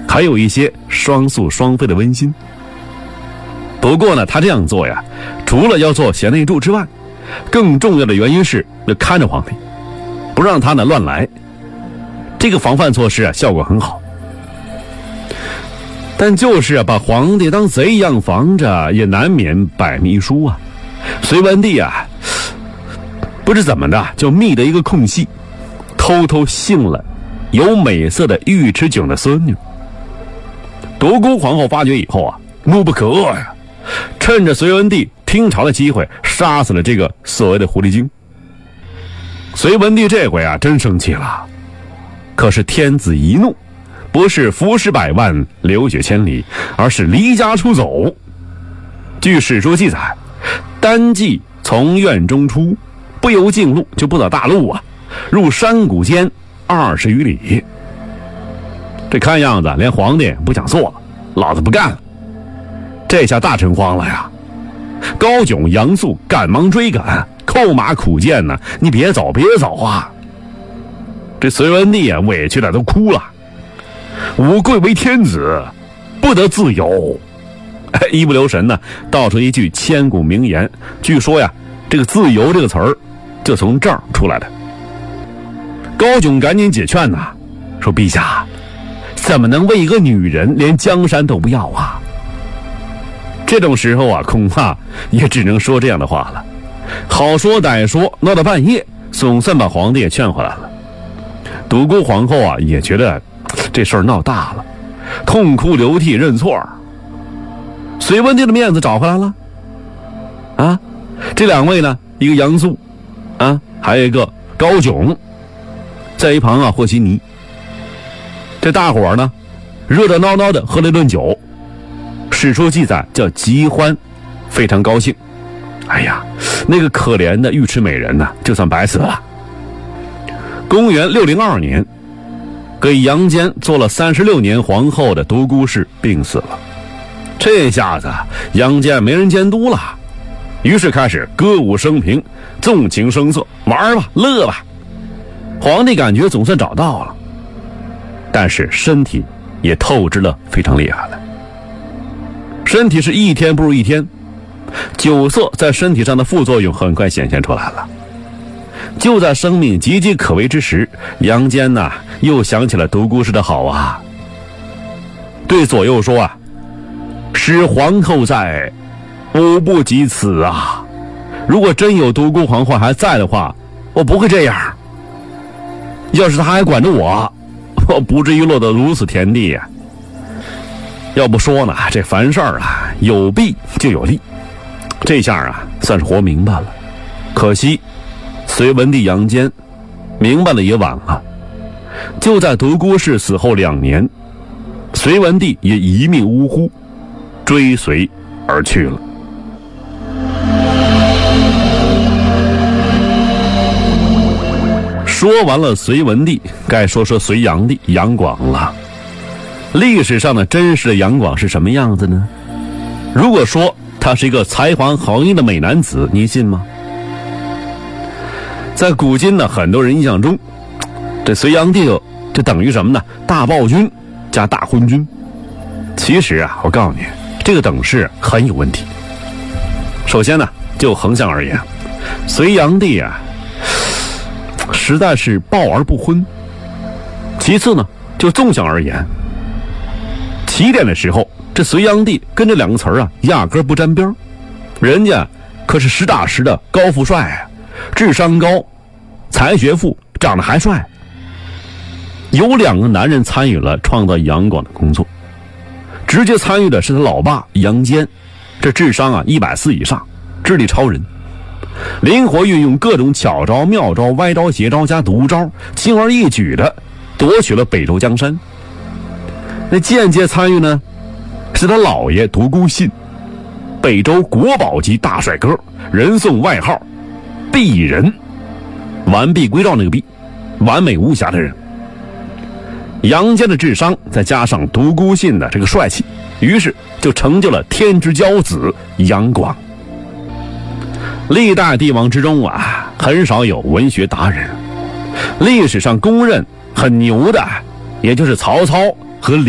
还有一些双宿双飞的温馨。不过呢，他这样做呀，除了要做贤内助之外，更重要的原因是要看着皇帝，不让他呢乱来。这个防范措施啊，效果很好。但就是把皇帝当贼一样防着，也难免百密一疏啊。隋文帝啊，不知怎么的，就觅得一个空隙，偷偷幸了有美色的尉迟迥的孙女。独孤皇后发觉以后啊，怒不可遏呀，趁着隋文帝听朝的机会，杀死了这个所谓的狐狸精。隋文帝这回啊，真生气了。可是天子一怒，不是伏尸百万，流血千里，而是离家出走。据史书记载，单骑从院中出，不由径路，就不走大路啊，入山谷间20余里。这看样子连皇帝不想做了，老子不干了。这下大臣慌了呀！高炯、杨素赶忙追赶，扣马苦谏呢，你别走别走啊！这隋文帝啊，委屈的都哭了。吾贵为天子，不得自由。一不留神呢，道出一句千古名言。据说呀，这个自由这个词儿就从这儿出来的。高炯赶紧解劝呐，说陛下怎么能为一个女人连江山都不要啊？这种时候啊，恐怕也只能说这样的话了。好说歹说，闹到半夜，总算把皇帝也劝回来了。独孤皇后啊，也觉得这事儿闹大了，痛哭流涕认错。隋文帝的面子找回来了啊！这两位呢，一个杨素啊，还有一个高炯，在一旁啊和稀泥。这大伙儿呢，热热闹闹的喝了一顿酒，史书记载叫极欢，非常高兴。哎呀，那个可怜的尉迟美人呢，就算白死了。公元602年，给杨坚做了36年皇后的独孤氏病死了。这下子杨坚没人监督了，于是开始歌舞升平，纵情声色，玩吧乐吧。皇帝感觉总算找到了，但是身体也透支了非常厉害了。身体是一天不如一天，酒色在身体上的副作用很快显现出来了。就在生命岌岌可危之时，杨坚呐又想起了独孤氏的好啊，对左右说啊，使皇后在，吾不及此啊！如果真有独孤皇后还在的话，我不会这样。要是她还管着我不至于落得如此田地呀。要不说呢，这凡事啊，有弊就有利。这下啊，算是活明白了。可惜隋文帝杨坚明白了也晚了。就在独孤氏死后2年，隋文帝也一命呜呼，追随而去了。说完了隋文帝，该说说隋炀帝杨广了。历史上的真实的杨广是什么样子呢？如果说他是一个才华横溢的美男子，你信吗？在古今呢，很多人印象中，这隋炀帝就等于什么呢？大暴君加大昏君。其实啊，我告诉你，这个等式很有问题。首先呢，就横向而言，隋炀帝啊，实在是暴而不昏。其次呢，就纵向而言，起点的时候，这隋炀帝跟这2个词啊，压根不沾边。人家可是实打实的高富帅啊，智商高，才学富，长得还帅。有2个男人参与了创造杨广的工作，直接参与的是他老爸杨坚，这智商啊140以上，智力超人，灵活运用各种巧招妙招歪招邪招加毒招，轻而易举的夺取了北周江山。那间接参与呢，是他姥爷独孤信，北周国宝级大帅哥，人送外号璧人，完璧归赵那个璧，完美无瑕的人。杨坚的智商再加上独孤信的这个帅气，于是就成就了天之骄子杨广。历代帝王之中啊，很少有文学达人，历史上公认很牛的，也就是曹操和